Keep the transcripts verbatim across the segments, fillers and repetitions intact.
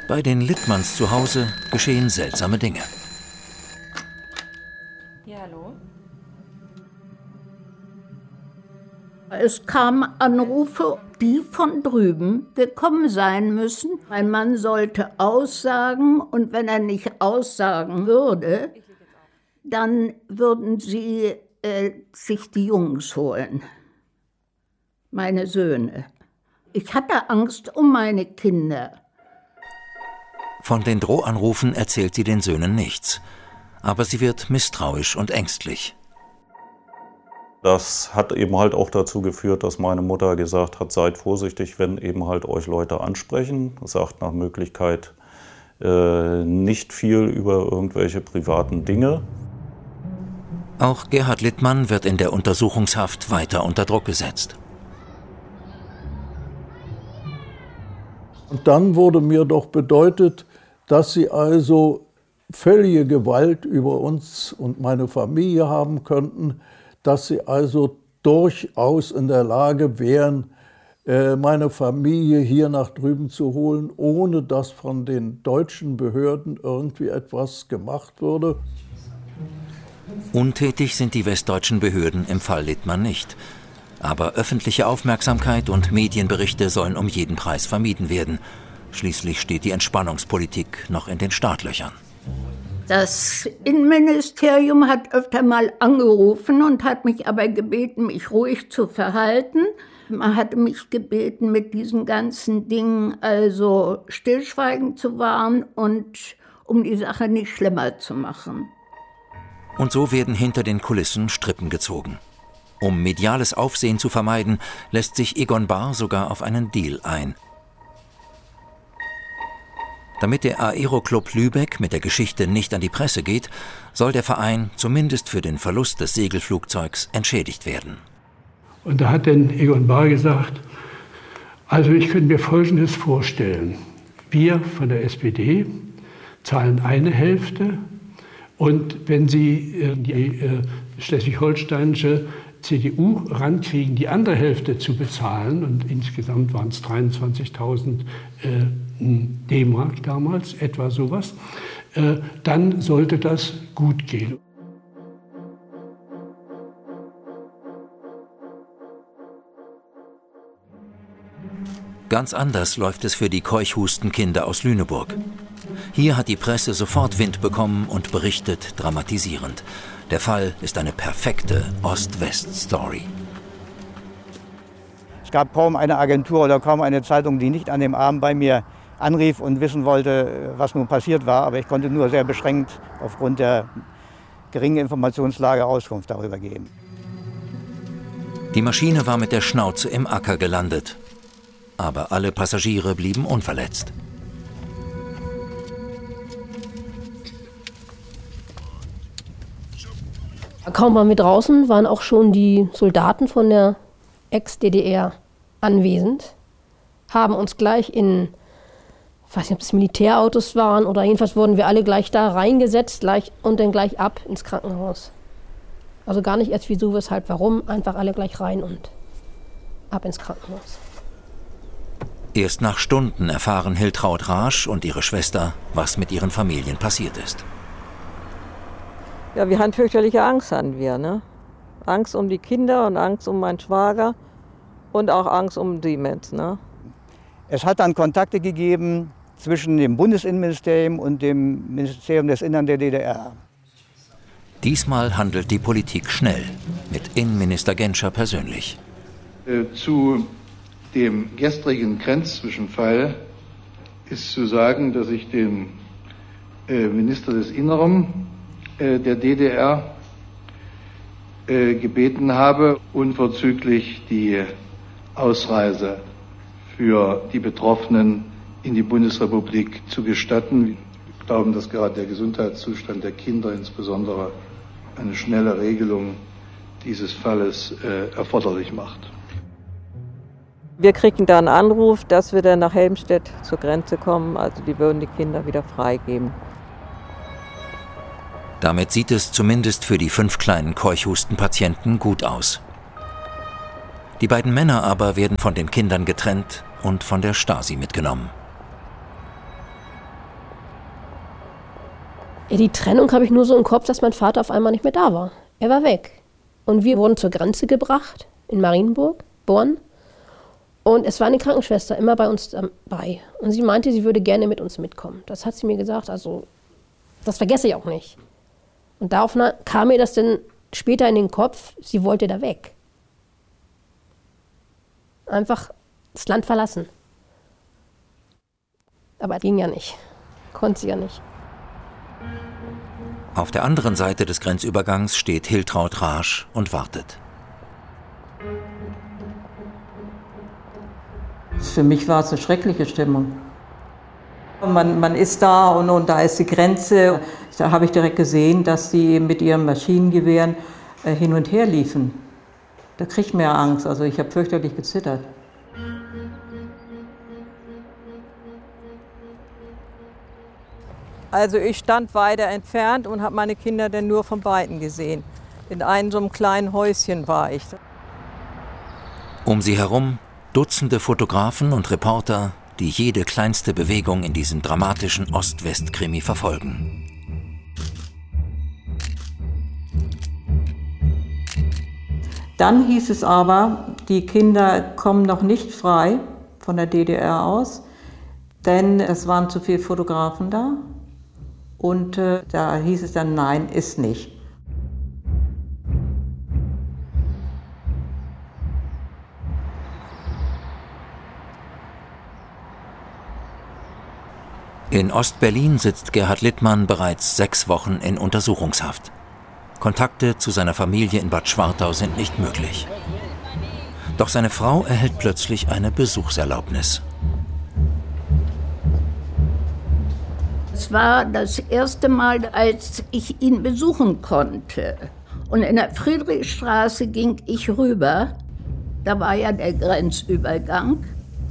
Bei den Littmanns zu Hause geschehen seltsame Dinge. Ja, hallo? Es kamen Anrufe, die von drüben gekommen sein müssen. Mein Mann sollte aussagen und wenn er nicht aussagen würde, dann würden sie äh, sich die Jungs holen, meine Söhne. Ich hatte Angst um meine Kinder. Von den Drohanrufen erzählt sie den Söhnen nichts. Aber sie wird misstrauisch und ängstlich. Das hat eben halt auch dazu geführt, dass meine Mutter gesagt hat, seid vorsichtig, wenn eben halt euch Leute ansprechen. Sagt nach Möglichkeit äh, nicht viel über irgendwelche privaten Dinge. Auch Gerhard Littmann wird in der Untersuchungshaft weiter unter Druck gesetzt. Und dann wurde mir doch bedeutet, dass sie also völlige Gewalt über uns und meine Familie haben könnten, dass sie also durchaus in der Lage wären, meine Familie hier nach drüben zu holen, ohne dass von den deutschen Behörden irgendwie etwas gemacht würde. Untätig sind die westdeutschen Behörden im Fall Littmann nicht. Aber öffentliche Aufmerksamkeit und Medienberichte sollen um jeden Preis vermieden werden. Schließlich steht die Entspannungspolitik noch in den Startlöchern. Das Innenministerium hat öfter mal angerufen und hat mich aber gebeten, mich ruhig zu verhalten. Man hatte mich gebeten, mit diesen ganzen Dingen also Stillschweigen zu wahren und um die Sache nicht schlimmer zu machen. Und so werden hinter den Kulissen Strippen gezogen. Um mediales Aufsehen zu vermeiden, lässt sich Egon Bahr sogar auf einen Deal ein. Damit der Aeroclub Lübeck mit der Geschichte nicht an die Presse geht, soll der Verein zumindest für den Verlust des Segelflugzeugs entschädigt werden. Und da hat dann Egon Bahr gesagt, also ich könnte mir Folgendes vorstellen. Wir von der S P D zahlen eine Hälfte und wenn Sie die äh, schleswig-holsteinische C D U rankriegen, die andere Hälfte zu bezahlen, und insgesamt waren es dreiundzwanzigtausend äh, D-Mark damals, etwa sowas, äh, dann sollte das gut gehen. Ganz anders läuft es für die Keuchhustenkinder aus Lüneburg. Hier hat die Presse sofort Wind bekommen und berichtet dramatisierend. Der Fall ist eine perfekte Ost-West-Story. Es gab kaum eine Agentur oder kaum eine Zeitung, die nicht an dem Abend bei mir anrief und wissen wollte, was nun passiert war. Aber ich konnte nur sehr beschränkt aufgrund der geringen Informationslage Auskunft darüber geben. Die Maschine war mit der Schnauze im Acker gelandet. Aber alle Passagiere blieben unverletzt. Kaum waren wir draußen, waren auch schon die Soldaten von der Ex-D D R anwesend, haben uns gleich in, ich weiß nicht, ob es Militärautos waren oder jedenfalls wurden wir alle gleich da reingesetzt gleich, und dann gleich ab ins Krankenhaus. Also gar nicht erst wieso, weshalb, warum, einfach alle gleich rein und ab ins Krankenhaus. Erst nach Stunden erfahren Hiltraud Raasch und ihre Schwester, was mit ihren Familien passiert ist. Ja, wir hatten fürchterliche Angst, hatten wir, ne? Angst um die Kinder und Angst um meinen Schwager und auch Angst um Siemens, ne? Es hat dann Kontakte gegeben zwischen dem Bundesinnenministerium und dem Ministerium des Innern der D D R. Diesmal handelt die Politik schnell, mit Innenminister Genscher persönlich. Äh, zu dem gestrigen Grenzzwischenfall ist zu sagen, dass ich den äh, Minister des Inneren äh, der D D R äh, gebeten habe, unverzüglich die Ausreise für die Betroffenen in die Bundesrepublik zu gestatten. Wir glauben, dass gerade der Gesundheitszustand der Kinder insbesondere eine schnelle Regelung dieses Falles äh, erforderlich macht. Wir kriegen da einen Anruf, dass wir dann nach Helmstedt zur Grenze kommen, also die würden die Kinder wieder freigeben. Damit sieht es zumindest für die fünf kleinen Keuchhustenpatienten gut aus. Die beiden Männer aber werden von den Kindern getrennt und von der Stasi mitgenommen. Ja, die Trennung habe ich nur so im Kopf, dass mein Vater auf einmal nicht mehr da war. Er war weg. Und wir wurden zur Grenze gebracht, in Marienburg, Born. Und es war eine Krankenschwester immer bei uns dabei. Und sie meinte, sie würde gerne mit uns mitkommen. Das hat sie mir gesagt, also das vergesse ich auch nicht. Und darauf kam mir das dann später in den Kopf, sie wollte da weg. Einfach das Land verlassen. Aber das ging ja nicht. Konnte sie ja nicht. Auf der anderen Seite des Grenzübergangs steht Hiltraud Raasch und wartet. Für mich war es eine schreckliche Stimmung. Man, man ist da und, und da ist die Grenze. Da habe ich direkt gesehen, dass sie mit ihren Maschinengewehren äh, hin und her liefen. Da kriegt man ja Angst. Also ich habe fürchterlich gezittert. Also ich stand weiter entfernt und habe meine Kinder dann nur von Weitem gesehen. In einem so einem kleinen Häuschen war ich. Um sie herum Dutzende Fotografen und Reporter, die jede kleinste Bewegung in diesem dramatischen Ost-West-Krimi verfolgen. Dann hieß es aber, die Kinder kommen noch nicht frei von der D D R aus, denn es waren zu viele Fotografen da. Und äh, da hieß es dann, nein, ist nicht. In Ost-Berlin sitzt Gerhard Littmann bereits sechs Wochen in Untersuchungshaft. Kontakte zu seiner Familie in Bad Schwartau sind nicht möglich. Doch seine Frau erhält plötzlich eine Besuchserlaubnis. Es war das erste Mal, als ich ihn besuchen konnte. Und in der Friedrichstraße ging ich rüber. Da war ja der Grenzübergang.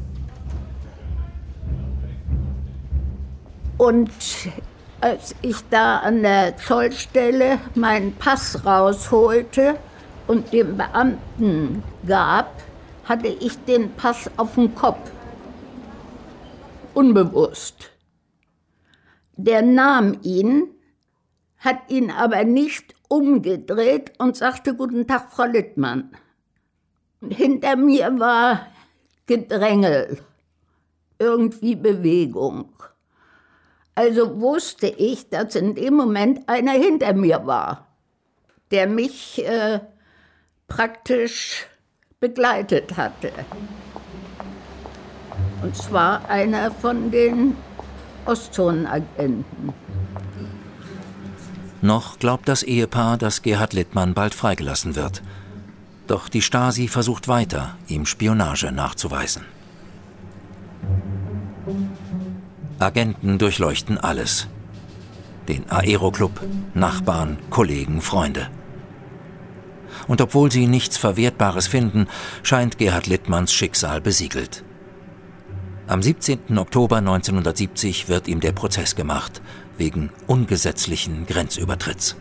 Und als ich da an der Zollstelle meinen Pass rausholte und dem Beamten gab, hatte ich den Pass auf dem Kopf. Unbewusst. Der nahm ihn, hat ihn aber nicht umgedreht und sagte, guten Tag, Frau Littmann. Und hinter mir war Gedrängel, irgendwie Bewegung. Also wusste ich, dass in dem Moment einer hinter mir war, der mich äh, praktisch begleitet hatte. Und zwar einer von den Ostzonenagenten. Noch glaubt das Ehepaar, dass Gerhard Littmann bald freigelassen wird. Doch die Stasi versucht weiter, ihm Spionage nachzuweisen. Agenten durchleuchten alles. Den Aeroclub, Nachbarn, Kollegen, Freunde. Und obwohl sie nichts Verwertbares finden, scheint Gerhard Littmanns Schicksal besiegelt. Am siebzehnten Oktober neunzehnhundertsiebzig wird ihm der Prozess gemacht, wegen ungesetzlichen Grenzübertritts.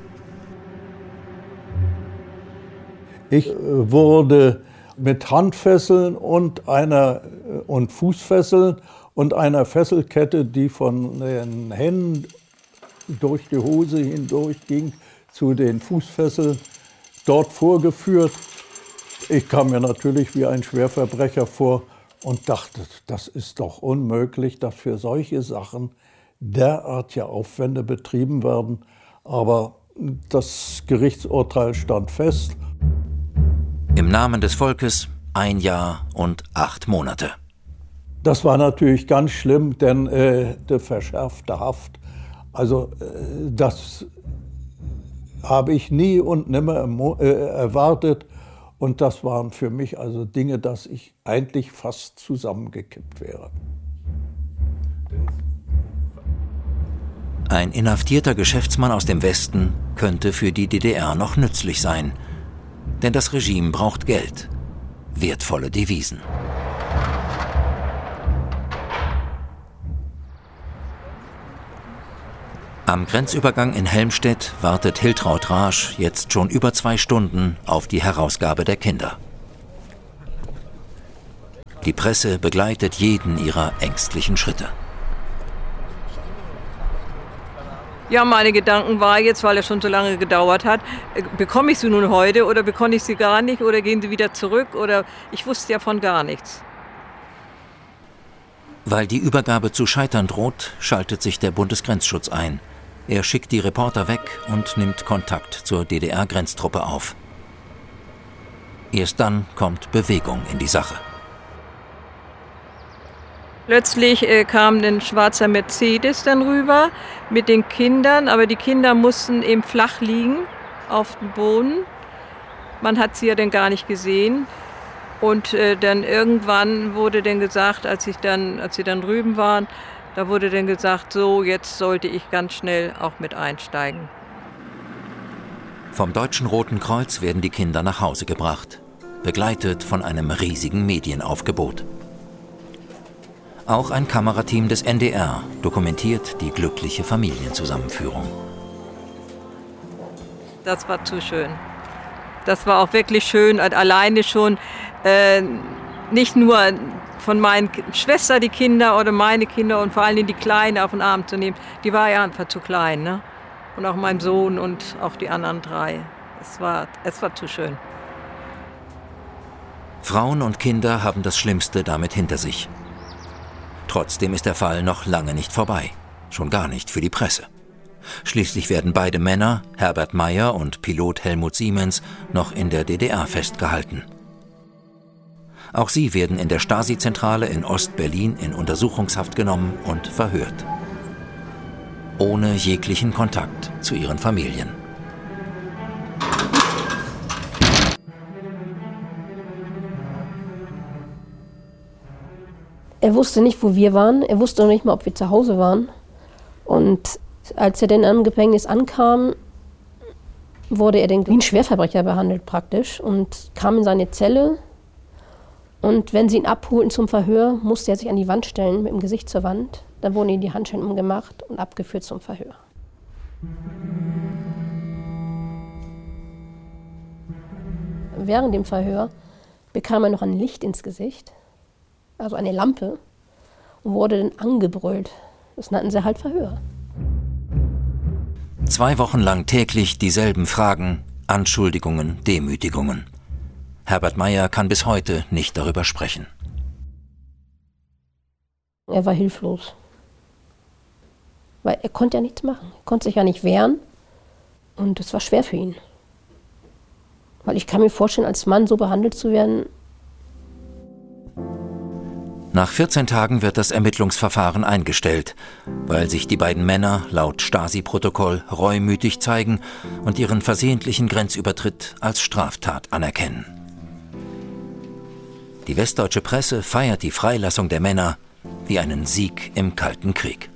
Ich wurde mit Handfesseln und einer und Fußfesseln und einer Fesselkette, die von den Händen durch die Hose hindurch ging, zu den Fußfesseln, dort vorgeführt. Ich kam mir natürlich wie ein Schwerverbrecher vor und dachte, das ist doch unmöglich, dass für solche Sachen derartige Aufwände betrieben werden. Aber das Gerichtsurteil stand fest. Im Namen des Volkes ein Jahr und acht Monate. Das war natürlich ganz schlimm, denn äh, die verschärfte Haft, also äh, das habe ich nie und nimmer äh, erwartet. Und das waren für mich also Dinge, dass ich eigentlich fast zusammengekippt wäre. Ein inhaftierter Geschäftsmann aus dem Westen könnte für die D D R noch nützlich sein. Denn das Regime braucht Geld, wertvolle Devisen. Am Grenzübergang in Helmstedt wartet Hiltraud Raasch jetzt schon über zwei Stunden auf die Herausgabe der Kinder. Die Presse begleitet jeden ihrer ängstlichen Schritte. Ja, meine Gedanken war jetzt, weil es schon so lange gedauert hat, bekomme ich sie nun heute oder bekomme ich sie gar nicht oder gehen sie wieder zurück oder ich wusste ja von gar nichts. Weil die Übergabe zu scheitern droht, schaltet sich der Bundesgrenzschutz ein. Er schickt die Reporter weg und nimmt Kontakt zur D D R-Grenztruppe auf. Erst dann kommt Bewegung in die Sache. Plötzlich äh, kam ein schwarzer Mercedes dann rüber mit den Kindern, aber die Kinder mussten eben flach liegen auf dem Boden. Man hat sie ja dann gar nicht gesehen. Und äh, dann irgendwann wurde dann gesagt, als, ich dann, als sie dann drüben waren, da wurde dann gesagt, so, jetzt sollte ich ganz schnell auch mit einsteigen. Vom Deutschen Roten Kreuz werden die Kinder nach Hause gebracht, begleitet von einem riesigen Medienaufgebot. Auch ein Kamerateam des N D R dokumentiert die glückliche Familienzusammenführung. Das war zu schön. Das war auch wirklich schön, alleine schon äh, nicht nur von meinen Schwestern die Kinder oder meine Kinder und vor allem die Kleine auf den Arm zu nehmen. Die war ja einfach zu klein, ne? Und auch mein Sohn und auch die anderen drei. Es war, es war zu schön. Frauen und Kinder haben das Schlimmste damit hinter sich. Trotzdem ist der Fall noch lange nicht vorbei. Schon gar nicht für die Presse. Schließlich werden beide Männer, Herbert Meyer und Pilot Helmut Siemens, noch in der D D R festgehalten. Auch sie werden in der Stasi-Zentrale in Ost-Berlin in Untersuchungshaft genommen und verhört. Ohne jeglichen Kontakt zu ihren Familien. Er wusste nicht, wo wir waren. Er wusste noch nicht mal, ob wir zu Hause waren. Und als er dann am Gefängnis ankam, wurde er dann wie ein Schwerverbrecher behandelt praktisch und kam in seine Zelle. Und wenn sie ihn abholten zum Verhör, musste er sich an die Wand stellen, mit dem Gesicht zur Wand. Dann wurden ihm die Handschellen umgemacht und abgeführt zum Verhör. Während dem Verhör bekam er noch ein Licht ins Gesicht, also eine Lampe, und wurde dann angebrüllt. Das nannten sie halt Verhör. Zwei Wochen lang täglich dieselben Fragen, Anschuldigungen, Demütigungen. Herbert Meyer kann bis heute nicht darüber sprechen. Er war hilflos. Weil er konnte ja nichts machen. Er konnte sich ja nicht wehren. Und es war schwer für ihn. Weil ich kann mir vorstellen, als Mann so behandelt zu werden. Nach vierzehn Tagen wird das Ermittlungsverfahren eingestellt, weil sich die beiden Männer laut Stasi-Protokoll reumütig zeigen und ihren versehentlichen Grenzübertritt als Straftat anerkennen. Die westdeutsche Presse feiert die Freilassung der Männer wie einen Sieg im Kalten Krieg.